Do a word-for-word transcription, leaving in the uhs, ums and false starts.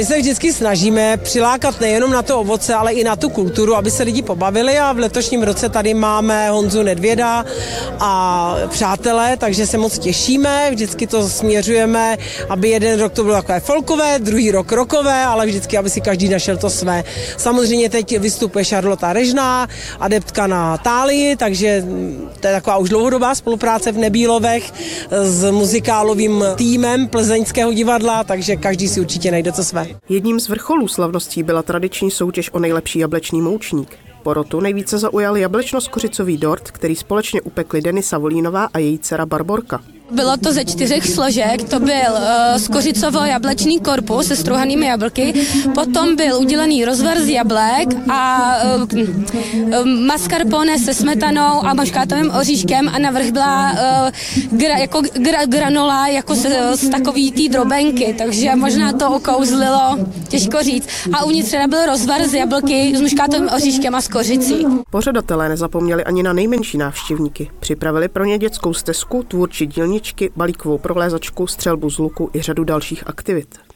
my se vždycky snažíme přilákat nejenom na to ovoce, ale i na tu kulturu, aby se lidi pobavili a v letošním roce tady máme Honzu Nedvěda a přátelé, takže se moc těšíme, vždycky to směřujeme, aby jeden rok to bylo takové folkové, druhý rok rokové, ale vždycky, aby si každý našel to své. Samozřejmě teď vystupuje Charlotta Režná, adeptka na tálii, takže to je taková už dlouhodobá spolupráce v Nebílovech s muzikálovým týmem Plzeňského divadla, takže každý si určitě najde co své. Jedním z vrcholů slavností byla tradiční soutěž o nejlepší jablečný moučník. Porotu nejvíce zaujal jablečno-skořicový dort, který společně upekli Denisa Volínová a její dcera Barborka. Bylo to ze čtyřech složek, to byl uh, skořicovo-jablečný korpus se struhanými jablky, potom byl udělaný rozvar z jablek a uh, uh, mascarpone se smetanou a maškátovým oříškem a navrch byla uh, gra, jako gra, granola jako se, z takový tý drobenky, takže možná to okouzlilo, těžko říct. A uvnitř teda byl rozvar z jablky s maškátovým oříškem a s kořicí. Pořadatelé nezapomněli ani na nejmenší návštěvníky. Připravili pro ně dětskou stezku, tvůrčí dílničky, balíkovou prolézačku, střelbu z luku i řadu dalších aktivit.